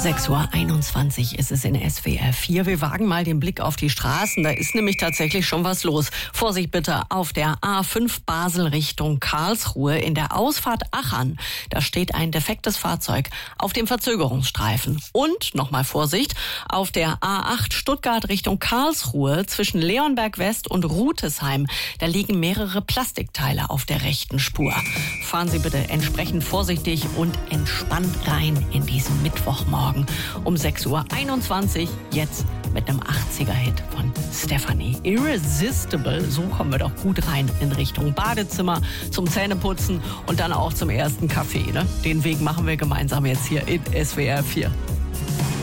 6:21 Uhr ist es in SWR 4. Wir wagen mal den Blick auf die Straßen. Da ist nämlich tatsächlich schon was los. Vorsicht bitte auf der A5 Basel Richtung Karlsruhe in der Ausfahrt Achern. Da steht ein defektes Fahrzeug auf dem Verzögerungsstreifen. Und nochmal Vorsicht auf der A8 Stuttgart Richtung Karlsruhe zwischen Leonberg West und Rutesheim. Da liegen mehrere Plastikteile auf der rechten Spur. Fahren Sie bitte entsprechend vorsichtig und entspannt rein in diesen Mittwochmorgen. Um 6:21 Uhr, jetzt mit einem 80er-Hit von Stefanie. Irresistible, so kommen wir doch gut rein in Richtung Badezimmer, zum Zähneputzen und dann auch zum ersten Kaffee. Ne? Den Weg machen wir gemeinsam jetzt hier in SWR 4.